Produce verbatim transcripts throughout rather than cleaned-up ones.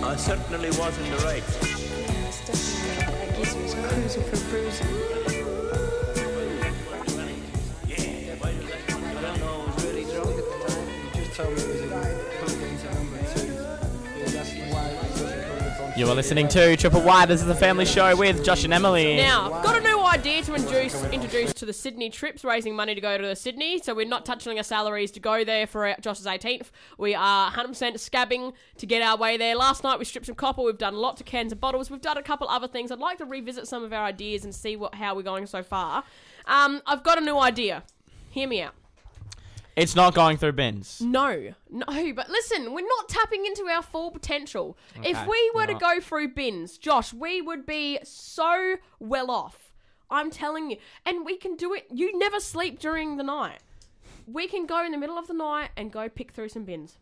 I certainly was in the right. Yeah, it's definitely. I guess he was cruising for bruising. Yeah, I don't know, I was really drunk at the time. You just told me it was in Hurricanes at number two. He was asking why it wasn't called a bunch. You are listening to Triple Y. This is the family show with Josh and Emily. Now, I've got a new idea to introduce introduce to the Sydney trips, raising money to go to the Sydney. So we're not touching our salaries to go there for our, Josh's eighteenth. We are one hundred percent scabbing to get our way there. Last night we stripped some copper. We've done lots of cans and bottles. We've done a couple other things. I'd like to revisit some of our ideas and see what how we're going so far. Um, I've got a new idea. Hear me out. It's not going through bins. No, no, but listen, we're not tapping into our full potential. Okay, if we were you're to not. go through bins, Josh, we would be so well off. I'm telling you. And we can do it. You never sleep during the night. We can go in the middle of the night and go pick through some bins.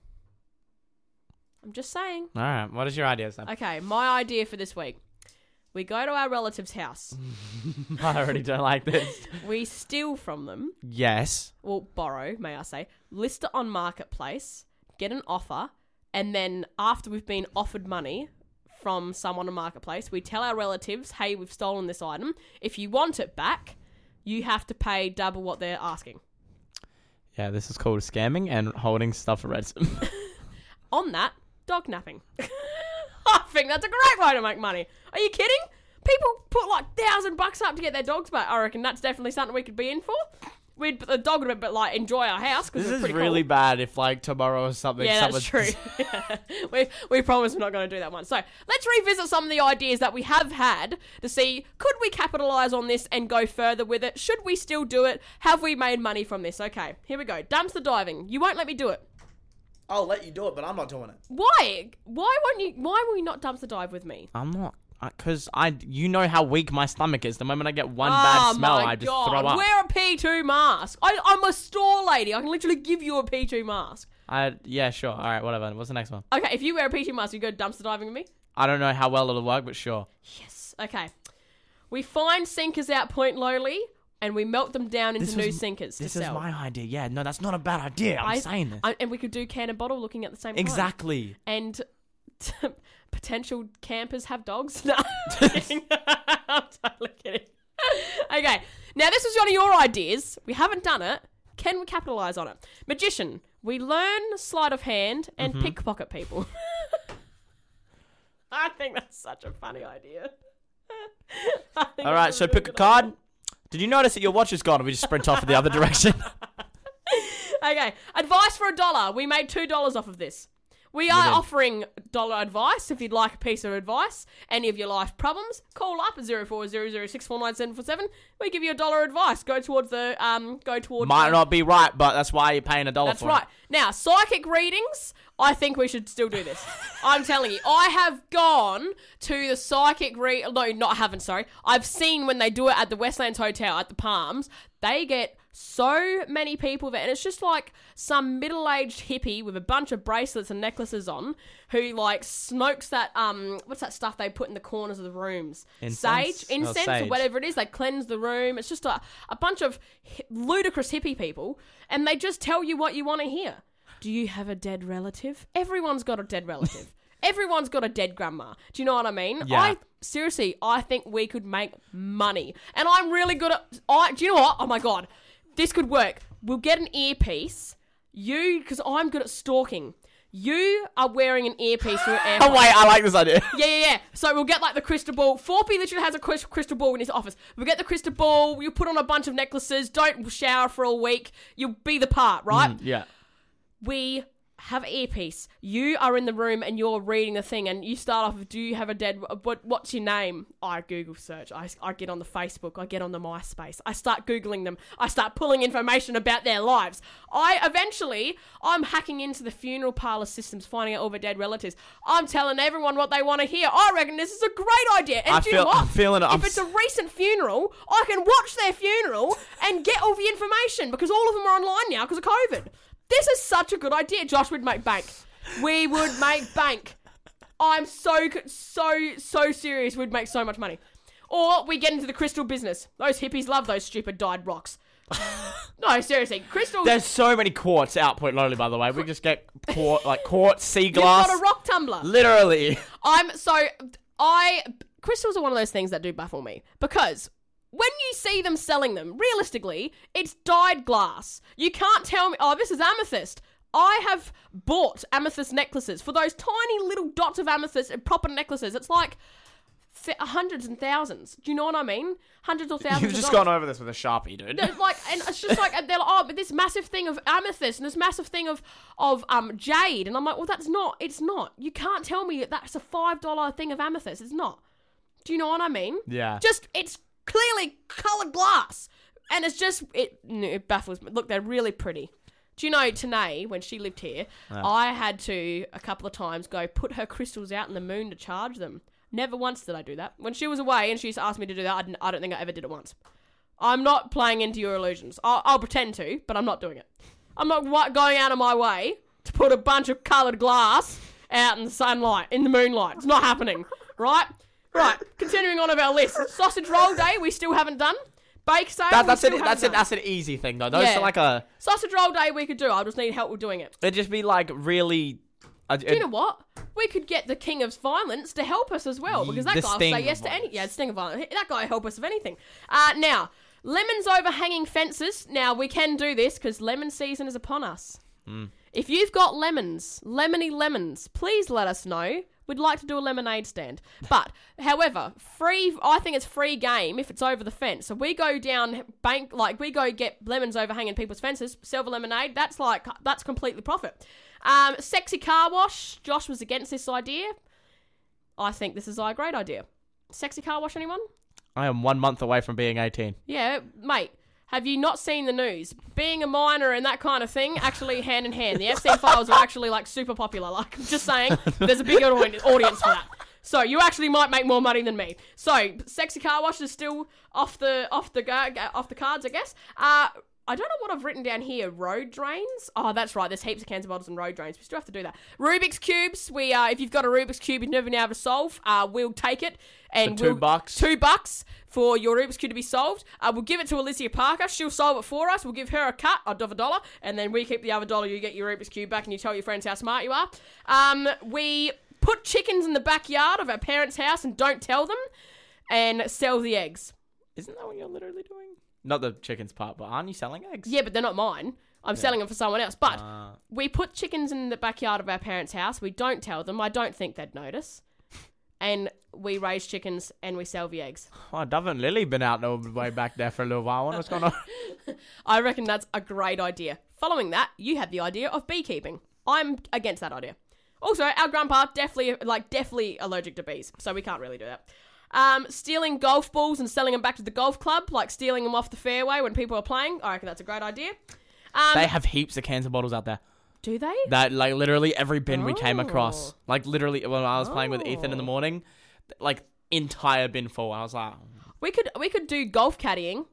I'm just saying. All right. What is your idea, Sam? Okay, my idea for this week. We go to our relative's house. I already don't like this. We steal from them. Yes. Well, borrow, may I say, list it on Marketplace, get an offer, and then after we've been offered money from someone on Marketplace, we tell our relatives, hey, we've stolen this item. If you want it back, you have to pay double what they're asking. Yeah, this is called scamming and holding stuff for ransom. On that, dog napping. I think that's a great way to make money. Are you kidding? People put like thousand bucks up to get their dogs back. I reckon that's definitely something we could be in for. We'd the dog would but like enjoy our house because This it's is pretty really cool. bad if like tomorrow or something. Yeah, that's someone- true. Yeah. We we promise we're not going to do that one. So let's revisit some of the ideas that we have had to see could we capitalise on this and go further with it? Should we still do it? Have we made money from this? Okay, here we go. Dumpster diving. You won't let me do it. I'll let you do it, but I'm not doing it. Why? Why won't you? Why will you not dumpster dive with me? I'm not. Because I, you know how weak my stomach is. The moment I get one Oh bad smell, my I just God. throw up. Wear a P two mask. I, I'm a store lady. I can literally give you a P two mask. I yeah, sure. All right, whatever. What's the next one? Okay, if you wear a P two mask, you go dumpster diving with me? I don't know how well it'll work, but sure. Yes. Okay. We find sinkers out Point Lowly and we melt them down into This new was- sinkers This to is sell. my idea. Yeah, no, that's not a bad idea. I'm I- saying this. I, and we could do can and bottle looking at the same time. Exactly. And potential campers have dogs? No. I'm kidding. I'm totally kidding. Okay. Now, this was one of your ideas. We haven't done it. Can we capitalise on it? Magician. We learn sleight of hand and Mm-hmm. pickpocket people. I think that's such a funny idea. I think All that's right, so really pick a good card. Did you notice that your watch is gone and we just sprint off in the other direction? Okay, advice for a dollar. We made two dollars off of this. We are did. offering dollar advice. If you'd like a piece of advice, any of your life problems, call up at zero four zero zero six four nine seven four seven. We give you a dollar advice. Go towards the um. Go towards. Might the- not be right, but that's why you're paying a dollar That's for right. it. Now, psychic readings. I think we should still do this. I'm telling you, I have gone to the psychic read. No, not I haven't. Sorry, I've seen when they do it at the Westlands Hotel at the Palms. They get so many people there, and it's just like some middle-aged hippie with a bunch of bracelets and necklaces on, who like smokes that um, what's that stuff they put in the corners of the rooms? Incense? Sage, Oh, incense, or sage. whatever it is. They cleanse the room. It's just a a bunch of hi- ludicrous hippie people, and they just tell you what you want to hear. Do you have a dead relative? Everyone's got a dead relative. Everyone's got a dead grandma. Do you know what I mean? Yeah. I seriously, I think we could make money, and I'm really good at. I do you know what? Oh my god, this could work. We'll get an earpiece. You, because I'm good at stalking. You are wearing an earpiece through an Oh airplane. wait, I like this idea. Yeah, yeah, yeah. So we'll get like the crystal ball. Forpy literally has a crys- crystal ball in his office. We'll get the crystal ball. You put on a bunch of necklaces. Don't shower for a week. You'll be the part, right? Mm, yeah. We have an earpiece. You are in the room and you're reading the thing, and you start off with, do you have a dead, what, what's your name? I Google search. I, I get on the Facebook. I get on the MySpace. I start Googling them. I start pulling information about their lives. I eventually, I'm hacking into the funeral parlor systems, finding out all the dead relatives. I'm telling everyone what they want to hear. I reckon this is a great idea. And I do you feel- know what? I'm feeling it. If I'm it's a recent funeral, I can watch their funeral and get all the information, because all of them are online now because of COVID. This is such a good idea. Josh would make bank. We would make bank. I'm so, so, so serious. We'd make so much money. Or we get into the crystal business. Those hippies love those stupid dyed rocks. No, seriously, crystals. There's so many quartz out Point Lowly, by the way. We just get quart, like quartz, sea You've glass. got a rock tumbler. Literally. I'm so I crystals are one of those things that do baffle me because when you see them selling them, realistically, it's dyed glass. You can't tell me, oh, this is amethyst. I have bought amethyst necklaces for those tiny little dots of amethyst and proper necklaces. It's like th- hundreds and thousands. Do you know what I mean? Hundreds or thousands. You've of just dollars. gone over this with a Sharpie, dude. They're like, and it's just like, and they're like, oh, but this massive thing of amethyst and this massive thing of of um jade, and I'm like, well, that's not. It's not. You can't tell me that that's a five dollar thing of amethyst. It's not. Do you know what I mean? Yeah. Just it's clearly coloured glass, and it's just it. It baffles me. Look, they're really pretty. Do you know, Tanae, when she lived here, Yeah. I had to a couple of times go put her crystals out in the moon to charge them. Never once did I do that. When she was away and she used to ask me to do that, I, didn't, I don't think I ever did it once. I'm not playing into your illusions. I'll, I'll pretend to, but I'm not doing it. I'm not wa- going out of my way to put a bunch of coloured glass out in the sunlight, in the moonlight. It's not happening, right? Right, continuing on with our list. Sausage roll day, we still haven't done. Bake sale, That, we that's still it. haven't That's done. it. That's an easy thing though. Those Yeah. are like a. Sausage roll day we could do. I just need help with doing it. It'd just be like really. Uh, Do you know what? We could get the king of violence to help us as well, because that The guy will sting say of yes to any. violence. Yeah, the sting of violence. That guy will help us with anything. Uh, now, lemons overhanging fences. Now we can do this because lemon season is upon us. Mm. If you've got lemons, lemony lemons, please let us know. We'd like to do a lemonade stand. But, however, free, I think it's free game if it's over the fence. So we go down bank, like we go get lemons overhanging people's fences, sell the lemonade, that's like, that's completely profit. Um, sexy car wash, Josh was against this idea. I think this is a great idea. Sexy car wash, anyone? I am one month away from being eighteen. Yeah, mate. Have you not seen the news? Being a minor and that kind of thing, actually hand in hand. The Epstein files are actually like super popular. Like, I'm just saying, there's a big audi- audience for that. So you actually might make more money than me. So sexy car wash is still off the off the ga- ga- off the cards, I guess. Uh, I don't know what I've written down here. Road drains. Oh, that's right. There's heaps of cans of bottles and road drains. We still have to do that. Rubik's cubes. We uh, if you've got a Rubik's cube you've never been able to solve, uh, we'll take it and For two we'll, bucks. Two bucks for your Rubik's cube to be solved. Uh, we'll give it to Alicia Parker. She'll solve it for us. We'll give her a cut of a dollar, and then we keep the other dollar. You get your Rubik's cube back, and you tell your friends how smart you are. Um, we put chickens in the backyard of our parents' house and don't tell them, and sell the eggs. Isn't that what you're literally doing? Not the chickens part, but aren't you selling eggs? Yeah, but they're not mine. I'm selling them for someone else. But Uh, we put chickens in the backyard of our parents' house. We don't tell them. I don't think they'd notice. And we raise chickens and we sell the eggs. oh, Dove and Lily been out the way back there for a little while. What's going on? I reckon that's a great idea. Following that, you had the idea of beekeeping. I'm against that idea. Also, our grandpa definitely, like, definitely allergic to bees, so we can't really do that. Um, stealing golf balls and selling them back to the golf club, like stealing them off the fairway when people are playing. I reckon that's a great idea. Um, They have heaps of cans of bottles out there. do they? That like literally every bin we came across. Oh. Like literally when I was playing with Ethan in the Oh. morning, like entire bin full. I was like, We could we could do golf caddying.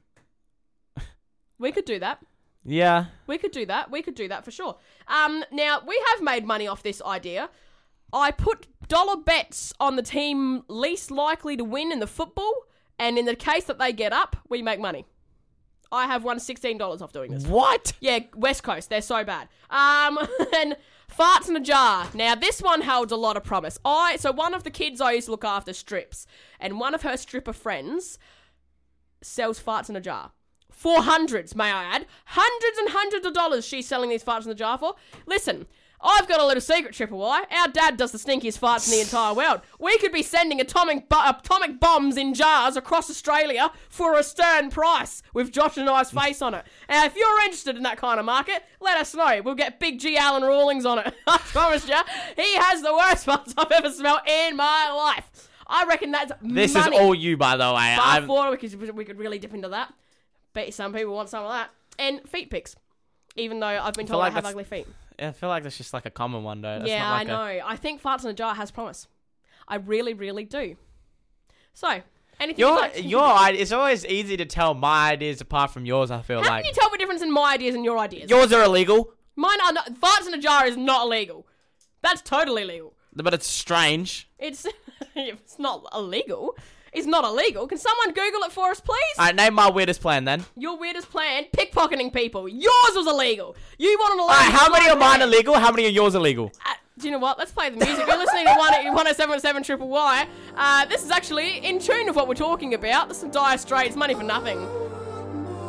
We could do that. yeah. We could do that. We could do that for sure. Um, now, we have made money off this idea. I put dollar bets on the team least likely to win in the football, and in the case that they get up, we make money. I have won sixteen dollars off doing this. What? Yeah, West Coast. They're so bad. Um, and farts in a jar. Now, this one holds a lot of promise. I So one of the kids I used to look after strips, and one of her stripper friends sells farts in a jar. For hundreds, may I add. Hundreds and hundreds of dollars she's selling these farts in the jar for. Listen, I've got a little secret, Triple Y. Our dad does the stinkiest farts in the entire world. We could be sending atomic bu- atomic bombs in jars across Australia for a stern price with Josh and I's face on it. Now, if you're interested in that kind of market, let us know. We'll get big G. Allen Rawlings on it. I promise you, he has the worst farts I've ever smelled in my life. I reckon that's This money. is all you, by the way. Bar I've, four, we could, we could really dip into that. Bet some people want some of that. And feet pics. Even though I've been told like I have that's- ugly feet. I feel like that's just like a common one, though. That's yeah, not like I know. A, I think farts in a jar has promise. I really, really do. So, anything your you'd like to your idea, it's always easy to tell my ideas apart from yours. I feel How like can you tell the difference in my ideas and your ideas? yours are illegal, Mine are not. Farts in a jar is not illegal. That's totally legal. but it's strange. It's it's not illegal. is not illegal. Can someone Google it for us, please? Alright, name my weirdest plan then. Your weirdest plan, pickpocketing people. Yours was illegal. You wanted to learn. Alright, how many slide of mine around. illegal? How many of yours illegal? Uh, do you know what? Let's play the music. You're listening to one oh seven point seven Triple Y. Uh, this is actually in tune with what we're talking about. This is Dire Straits, Money for Nothing.